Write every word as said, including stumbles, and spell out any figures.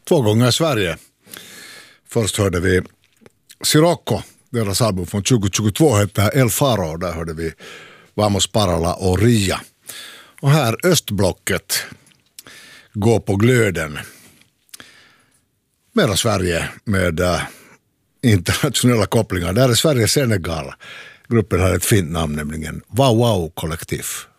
två gånger i Sverige. Först hörde vi Sirocco, deras album från tjugohundratjugotvå hette El Faro. Där hörde vi Vamos Parala och Ria. Och här Östblocket går på glöden. Mera Sverige med uh, internationella kopplingar. Där är Sverige-Senegal. Gruppen har ett fint namn, nämligen Wow Wow Kollektiv.